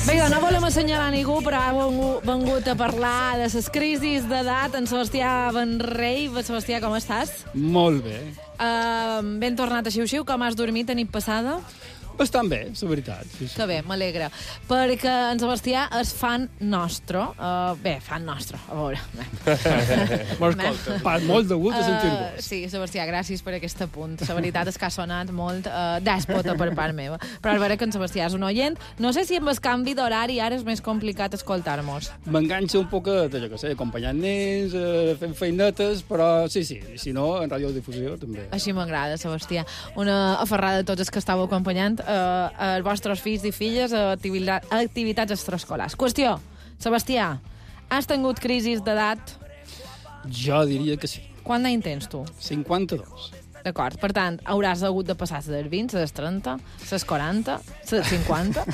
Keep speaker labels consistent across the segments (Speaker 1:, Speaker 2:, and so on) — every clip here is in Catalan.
Speaker 1: Vinga, no volem assenyalar ningú, però hem vengut a parlar de les crisis d'edat. En Sebastià Benrei. Sebastià, com estàs?
Speaker 2: Molt bé.
Speaker 1: Ben tornat a xiu-xiu. Com has dormit a nit passada?
Speaker 2: Bastant bé, la veritat. Sí.
Speaker 1: Que bé, m'alegra. Perquè en Sebastià és fan nostre. Fan nostre, a veure.
Speaker 2: Molt de gust de sentir-vos.
Speaker 1: Sí, Sebastià, gràcies per aquest apunt. La veritat és que ha sonat molt dèspota per part meva. Però és vera que en Sebastià és un oient. No sé si amb el canvi d'horari ara és més complicat escoltar-nos.
Speaker 2: M'enganxa un poc, jo què sé, acompanyant nens, fent feinetes, però sí, si no, en radiodifusió també.
Speaker 1: Així m'agrada, Sebastià. Una aferrada de tots els que estàveu acompanyant els vostres fills i filles a activitats extraescolars. Qüestió, Sebastià, has tingut crisis d'edat?
Speaker 2: Jo diria que sí.
Speaker 1: Quant d'any tens tu?
Speaker 2: 52.
Speaker 1: D'acord, per tant, hauràs hagut de passar les 20, les 30, les 40, les 50...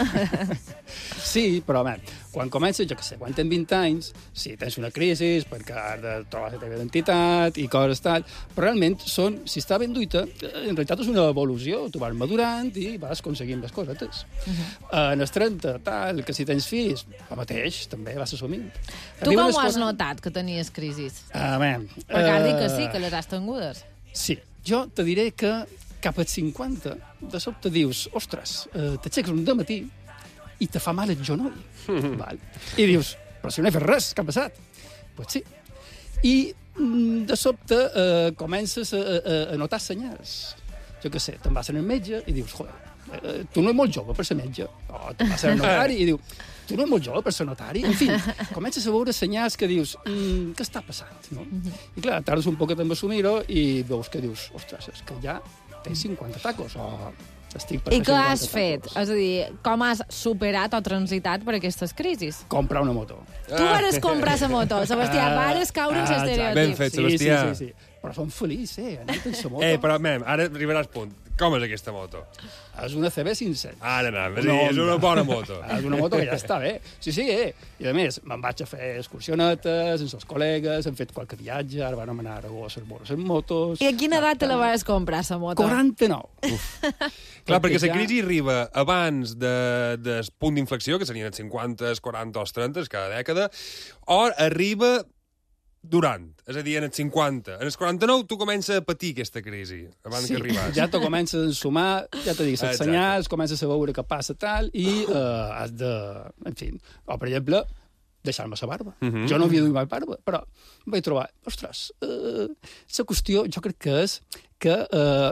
Speaker 2: Sí, però, home, quan comences, jo què sé, quan tens 20 anys, sí, tens una crisi perquè has de trobar la teva identitat i coses tal, però realment si està ben duita, en realitat és una evolució, tu vas madurant i vas aconseguint les cosetes. En els 30, tal, que si tens fills, el mateix, també vas assumint.
Speaker 1: Tu com ho has notat, que tenies crisis? Perquè has dit que sí, que les has tingudes.
Speaker 2: Sí, jo te diré que cap als 50, de sobte dius, ostres, t'aixeques un dematí i te fa mal el genoll. Val? I dius, però si no he fet res, què ha passat? Pues sí. I de sobte comences a notar senyals. Jo què sé, te'n vas al metge i dius, joder, tu no ets molt jove per ser metge. O te'n vas al notari i dius, tu no ets molt jove per ser notari. En fi, comences a veure senyals que dius, què està passant? No? I clar, tardes un poquet en assumir-ho i veus que dius, ostres, és que ja tens 50 tacos, o estic per
Speaker 1: I què has
Speaker 2: tacos.
Speaker 1: fet? És a dir, com has superat o transitat per aquestes crisis?
Speaker 2: Comprar una moto.
Speaker 1: Tu vares comprar la moto, Sebastià, vares caure en l'estereotip.
Speaker 3: Ben fet, Sebastià.
Speaker 2: Sí. Però som feliç, anant en la moto.
Speaker 3: Però, ara arribaràs al punt. Com és aquesta moto?
Speaker 2: És una CB500.
Speaker 3: Ara anava, és una bona moto.
Speaker 2: És una moto que ja està bé. Sí, I a més, me'n vaig a fer excursionetes amb els col·legues, hem fet qualque viatge, ara vam anar a Aragó a les motos...
Speaker 1: I a quina edat te la vas comprar, la moto?
Speaker 2: 49.
Speaker 3: Clar, perquè la crisi arriba abans del punt d'inflexió, que serien els 50, els 40 o els 30, cada dècada, o arriba durant, és a dir, en els 50. En els 49 tu comences a patir aquesta crisi, abans que arribas.
Speaker 2: Ja te comences a ensumar, ja te dic, els senyals, comences a veure què passa tal, i has de... En fi, o per exemple, deixar-me la barba. Jo no havia duit mai barba, però em vaig trobar, ostres, la qüestió jo crec que és que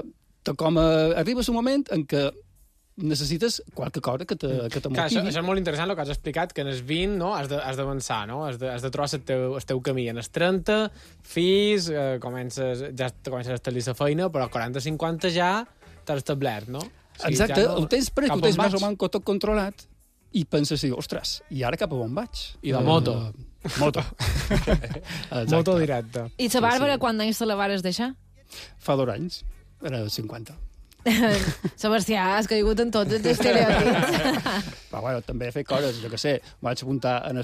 Speaker 2: arribes un moment en què necessites qualque cosa que te motivi.
Speaker 4: Això és molt interessant el que has explicat, que en els 20 no, has d'avançar, no? Has de trobar el teu camí. En els 30, fills, ja comences a establir la feina, però a 40-50 ja t'has establert, no?
Speaker 2: Exacte, ho tens perquè ho tens més o menys tot controlat i penses, ostres, i ara cap a on vaig?
Speaker 4: I la moto.
Speaker 2: Moto.
Speaker 4: Moto directa.
Speaker 1: I la Bàrbara, quan anys te la vares deixar?
Speaker 2: Fa 2 anys, era 50.
Speaker 1: Sebastià, has caigut en tots els estereotips.
Speaker 2: Però bueno, també he fet coses, jo què sé, vaig apuntar en el